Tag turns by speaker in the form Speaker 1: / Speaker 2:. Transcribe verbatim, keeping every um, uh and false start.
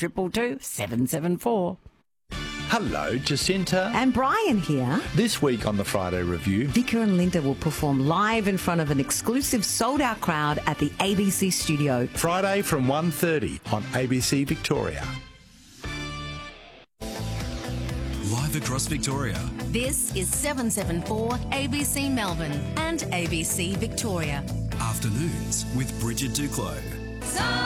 Speaker 1: two two, seven seven four.
Speaker 2: Hello, Jacinta.
Speaker 3: And Brian here.
Speaker 2: This week on the Friday Review,
Speaker 3: Vika and Linda will perform live in front of an exclusive sold-out crowd at the A B C studio.
Speaker 2: Friday from one thirty on A B C Victoria.
Speaker 4: Live across Victoria.
Speaker 5: This is seven seven four A B C Melbourne and A B C Victoria.
Speaker 4: Afternoons with Bridget Duclos.